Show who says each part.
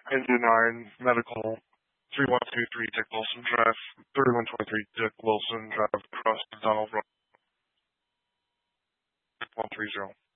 Speaker 1: Engine 9, medical, 3123 Dick Wilson Drive, 3123 Dick Wilson Drive, across Donald Road, 130.